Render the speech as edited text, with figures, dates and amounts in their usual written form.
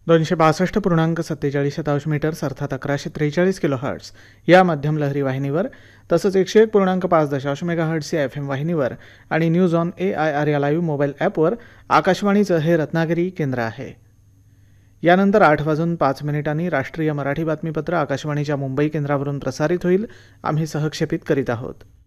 262.47 metres अर्थात 1143 kilohertz या मध्यम लहरी वाहिनीवर तसंच 101.5 मेगाहर्ट्ज या FM वाहिनीवर आणि न्यूज ऑन AIR या लाईव्ह मोबाईल ॲपवर आकाशवाणीचं हे रत्नागिरी केंद्र आहे. यानंतर 8:05 राष्ट्रीय मराठी बातमीपत्र आकाशवाणीच्या मुंबई केंद्रावरून प्रसारित होईल. आम्ही सहक्षेपित करीत आहोत.